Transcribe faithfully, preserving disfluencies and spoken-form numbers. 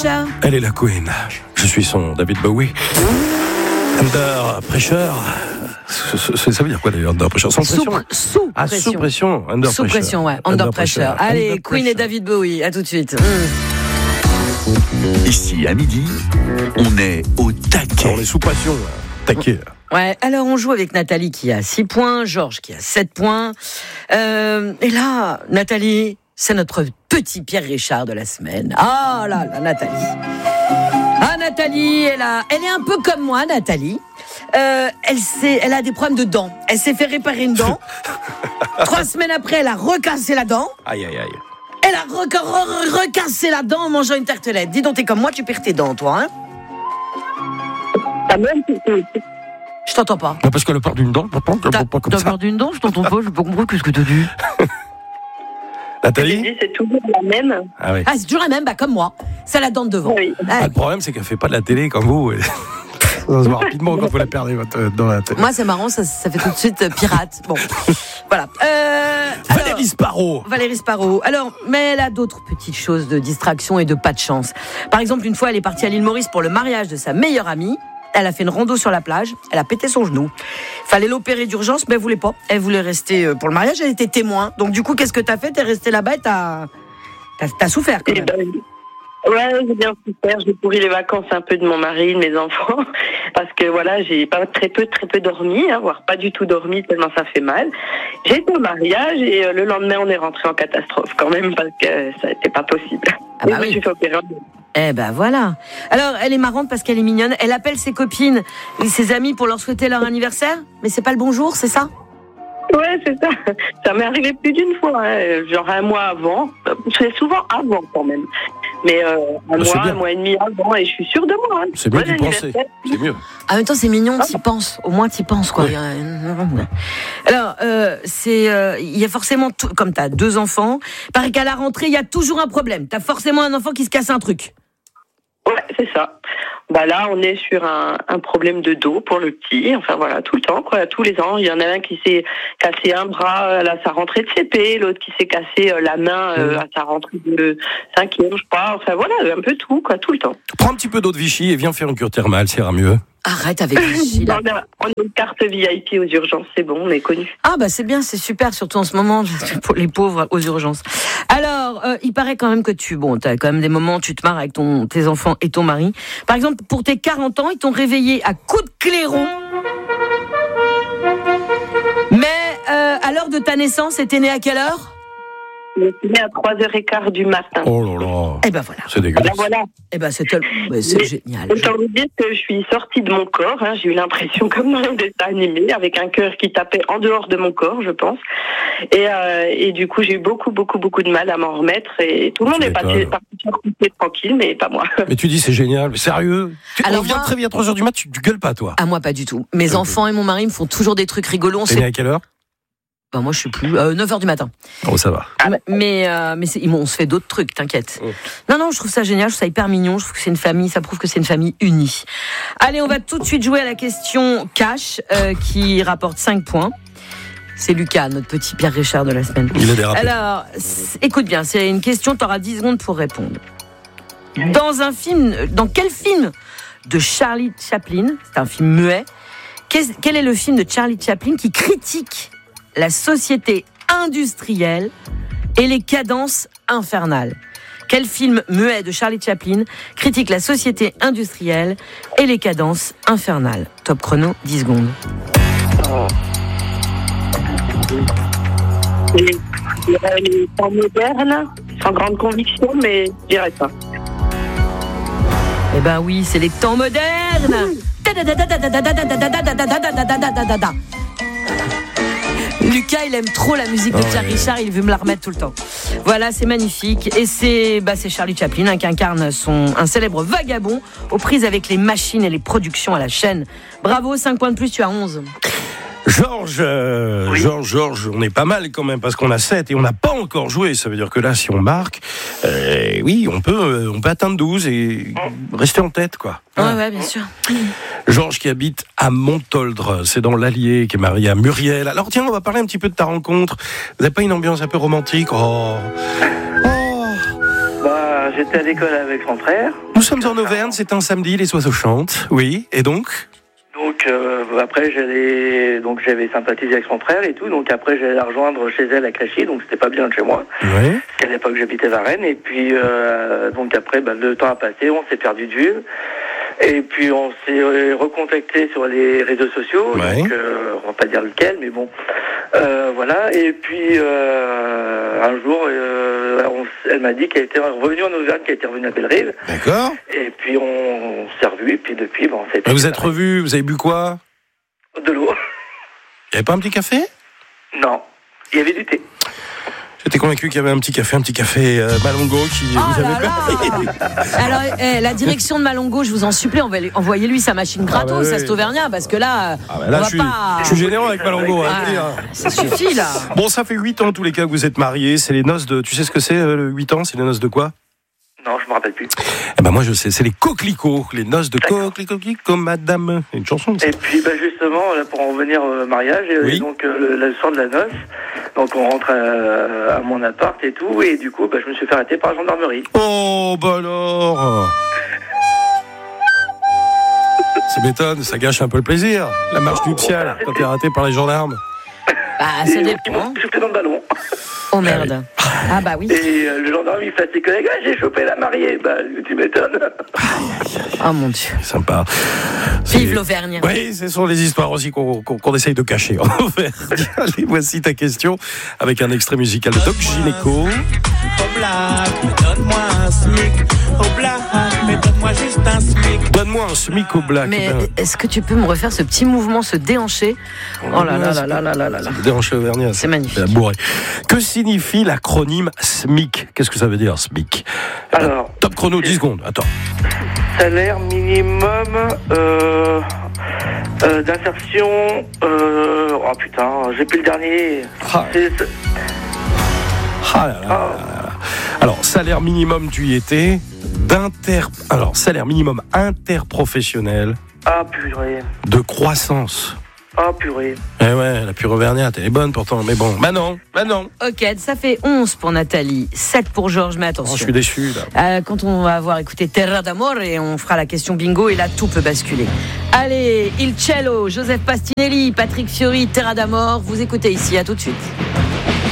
Pressure. Elle est la queen. Je suis son David Bowie. Under pressure. Ça veut dire quoi d'ailleurs, under pressure? Sans pression? Sous, sous ah, pression. Sous pression. Under sous pressure. pression, ouais. Under, under pressure. pressure. Allez, under Queen pressure. Et David Bowie. À tout de suite. Mmh. Ici, à midi, on est au taquet. On est sous pression, là. Taquet. Ouais, alors on joue avec Nathalie qui a six points, Georges qui a sept points. Euh, et là, Nathalie, c'est notre petit Pierre Richard de la semaine. Ah là là, Nathalie. Ah, Nathalie, elle, a, elle est un peu comme moi, Nathalie. Euh, elle, s'est, elle a des problèmes de dents. Elle s'est fait réparer une dent. Trois semaines après, elle a recassé la dent. Aïe, aïe, aïe. Elle a re- re- recassé la dent en mangeant une tartelette. Dis donc, t'es comme moi, tu perds tes dents, toi, hein? Ah même, je t'entends pas. Non, parce qu'elle a peur d'une dent, papa, qu'elle t'as, pas comme t'as ça. peur d'une dent, je t'entends pas, je peux pas comprendre ce que t'as dit. Nathalie? C'est toujours la même. Ah oui. Ah, c'est toujours la même, bah comme moi. C'est la dent de devant. Oui. Ah, ah, le problème, c'est qu'elle fait pas de la télé comme vous. Ça se voit rapidement quand vous la perdez votre, dans la télé. Moi, c'est marrant, ça, ça fait tout de suite euh, pirate. Bon, voilà. Euh, Valérie alors, Sparrow. Valérie Sparrow. Alors, mais elle a d'autres petites choses de distraction et de pas de chance. Par exemple, une fois, elle est partie à l'île Maurice pour le mariage de sa meilleure amie. Elle a fait une rando sur la plage, elle a pété son genou. Fallait l'opérer d'urgence, mais elle voulait pas. Elle voulait rester pour le mariage, elle était témoin. Donc du coup, qu'est-ce que t'as fait? T'es resté là-bas et t'as, t'as, t'as souffert quand même. Ben, ouais, j'ai bien souffert. J'ai pourri les vacances un peu de mon mari, de mes enfants, parce que voilà, j'ai pas très peu, très peu dormi, hein, voire pas du tout dormi tellement ça fait mal. J'ai été au mariage et euh, le lendemain, on est rentré en catastrophe quand même parce que ça n'était pas possible. Ah bah et oui. Je suis fait opérer. Eh ben voilà. Alors, elle est marrante parce qu'elle est mignonne. Elle appelle ses copines et ses amis pour leur souhaiter leur anniversaire. Mais c'est pas le bonjour, c'est ça? Ouais, c'est ça. Ça m'est arrivé plus d'une fois, hein. Genre un mois avant. C'est souvent avant quand même. Mais euh, un bah, mois, un mois et demi avant, et je suis sûre de moi. Hein. C'est bien d'y penser. C'est mieux. En même temps, c'est mignon, t'y penses. Au moins, t'y penses, quoi. Oui. Alors, euh, c'est, euh, il y a forcément, tout, comme t'as deux enfants, paraît qu'à la rentrée, il y a toujours un problème. T'as forcément un enfant qui se casse un truc. Ouais, c'est ça. Bah là, on est sur un, un problème de dos pour le petit. Enfin voilà, tout le temps, quoi. Tous les ans, il y en a un qui s'est cassé un bras à sa rentrée de C P, l'autre qui s'est cassé la main euh, à sa rentrée de cinquième, je crois. Enfin voilà, un peu tout, quoi, tout le temps. Prends un petit peu d'eau de Vichy et viens faire une cure thermale, ça ira mieux. Arrête avec Vichy, là. on, a, on a une carte V I P aux urgences, c'est bon, on est connu. Ah bah c'est bien, c'est super, surtout en ce moment, pour les pauvres aux urgences. Alors, euh, il paraît quand même que tu, bon, t'as quand même des moments où tu te marres avec ton, tes enfants et ton mari. Par exemple, pour tes quarante ans, ils t'ont réveillé à coups de clairon. Mais euh, à l'heure de ta naissance, t'es né à quelle heure? Je suis né à trois heures quinze du matin. Oh là là. Eh ben voilà. C'est dégueulasse. Alors, voilà. Eh ben c'est, tel... ben, c'est Mais, génial. Autant vous dire que je suis sortie de mon corps. Hein, j'ai eu l'impression, comme dans les dessins animés, avec un cœur qui tapait en dehors de mon corps, je pense. Et, euh, et du coup, j'ai eu beaucoup, beaucoup, beaucoup de mal à m'en remettre. Et tout le monde est parti, parti tranquille, mais pas moi. Mais tu dis c'est génial, mais sérieux? Alors on vient moi... très vite à trois heures du mat, tu, tu gueules pas, toi? Ah moi pas du tout. Mes okay. enfants et mon mari me font toujours des trucs rigolos. T'es né à quelle heure? Ben moi je suis plus euh, neuf heures du matin. Oh ça va. Mais euh, mais c'est, on se fait d'autres trucs, t'inquiète. Mmh. Non non, je trouve ça génial, je trouve ça hyper mignon, je trouve que c'est une famille, ça prouve que c'est une famille unie. Allez, on va tout de suite jouer à la question cash euh, qui rapporte cinq points. C'est Lucas, notre petit Pierre Richard de la semaine. Il a dérapé. Alors, écoute bien, c'est une question, tu auras dix secondes pour répondre. Dans un film, dans quel film de Charlie Chaplin, c'est un film muet, quel est le film de Charlie Chaplin qui critique la société industrielle et les cadences infernales? Quel film muet de Charlie Chaplin critique la société industrielle et les cadences infernales? Top chrono, dix secondes. Oh. Les, les temps modernes, sans grande conviction, mais je dirais ça. Eh ben oui, c'est les temps modernes. Lucas, il aime trop la musique de oh Pierre ouais. Richard, il veut me la remettre tout le temps. Voilà, c'est magnifique. Et c'est, bah, c'est Charlie Chaplin hein, qui incarne son, un célèbre vagabond aux prises avec les machines et les productions à la chaîne. Bravo, cinq points de plus, tu as onze. Georges, euh, oui. Georges, Georges, on est pas mal quand même parce qu'on a sept et on n'a pas encore joué. Ça veut dire que là, si on marque, euh, oui, on peut, euh, on peut atteindre douze et rester en tête, quoi. Ouais, ouais, ouais bien sûr. Georges qui habite à Montoldre, c'est dans l'Allier, qui est marié à Muriel. Alors tiens, on va parler un petit peu de ta rencontre. Vous n'avez pas une ambiance un peu romantique? Oh, oh. Bah, ben, j'étais à l'école avec mon frère. Nous sommes en Auvergne, c'est un samedi, les oiseaux chantent. Oui, et donc ? Donc euh, après j'allais donc j'avais sympathisé avec son frère et tout, donc après j'allais la rejoindre chez elle à Clichy, donc c'était pas bien de chez moi. Oui. Parce qu'à l'époque j'habitais Varennes et puis euh, donc après bah, le temps a passé, on s'est perdu de vue. Et puis on s'est recontacté sur les réseaux sociaux, ouais. donc euh, on va pas dire lequel, mais bon, euh, voilà. Et puis euh, un jour, euh, on, elle m'a dit qu'elle était revenue en Auvergne, qu'elle était revenue à Bellerive. D'accord. Et puis on, on s'est revus, et puis depuis, bon, on s'est. Vous êtes revus, vous avez bu quoi ? De l'eau. Il n'y avait pas un petit café ? Non, il y avait du thé. J'étais convaincu qu'il y avait un petit café, un petit café euh, Malongo qui Oh vous là avait là. Alors, eh, la direction de Malongo, je vous en supplie, envoyez-lui sa machine gratos, Ah bah oui. à cet Auvergnat, parce que là, Ah bah là, on va je suis, pas... je suis généreux avec Malongo. Hein, Ah, je veux dire. ça suffit, là. Bon, ça fait huit ans, en tous les cas, que vous êtes mariés. C'est les noces de... Tu sais ce que c'est, euh, le huit ans ? C'est les noces de quoi ? Non, je me rappelle plus. Eh ben moi, je sais. C'est les coquelicots. Les noces de coquelicots, madame. C'est une chanson, ça. Et puis bah, justement, là, pour en venir au mariage, et, Oui. et donc euh, le, le soir de la noce, donc on rentre à, à mon appart et tout, et du coup, bah, je me suis fait arrêter par la gendarmerie. Oh, bah alors. Ça m'étonne, ça gâche un peu le plaisir. La marche nuptiale, quand t'es raté par les gendarmes. Bah, Et ça ils dépend. m'ont chopé dans le ballon. Oh merde. Ah bah oui. Et euh, le gendarme, il fait à ses collègues, ah, j'ai chopé la mariée. Bah, tu m'étonnes. Oh mon Dieu. Sympa. C'est- Vive l'Auvergne. Oui, ce sont les histoires aussi qu'on, qu'on, qu'on essaye de cacher en Auvergne. Allez, voici ta question avec un extrait musical de Doc Gynéco. Au black, donne-moi un smic. Au black, mais donne-moi juste un smic. Donne-moi un smic au black. Mais Ben, est-ce que tu peux me refaire ce petit mouvement, se déhancher ? Oh là là là là là là là là. c'est déhanché auvergnat. C'est magnifique. C'est la bourrée. Que signifie l'acronyme SMIC ? Qu'est-ce que ça veut dire, SMIC ? Eh ben, Alors, top chrono, dix secondes. Attends. salaire minimum euh, euh, d'insertion. Euh, oh putain, j'ai plus le dernier. Ah. C'est- c'est- Ah là là là là là. Alors, salaire minimum, tu y étais. D'inter... Alors, salaire minimum interprofessionnel Ah purée. de croissance. Ah purée. Eh ouais, la pure auvergnate, elle est bonne pourtant, mais bon. Bah non, bah non. Ok, ça fait onze pour Nathalie, sept pour Georges, mais Oh, attention. je suis déçu, là. Euh, quand on va avoir écouté Terra d'Amore et on fera la question bingo et là tout peut basculer. Allez, Il Cello, Joseph Pastinelli, Patrick Fiori, Terra d'Amore, vous écoutez ici, à tout de suite.